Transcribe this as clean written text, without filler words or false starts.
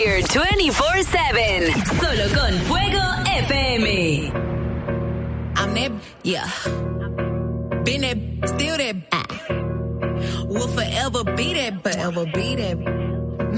here 24/7. Solo con Fuego FM. I'm that, yeah. Been that, still that. Will forever be that, forever be that.